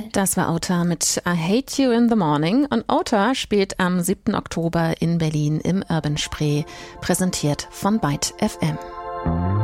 Das war Ota mit I Hate You in the Morning. Und Ota spielt am 7. Oktober in Berlin im Urban Spree, präsentiert von Byte FM.